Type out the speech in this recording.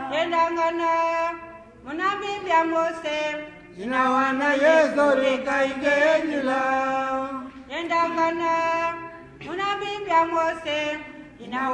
Yendangana munabibya Mose Ina wana Yesu likaingenila. Yendangana munabibya Mose ina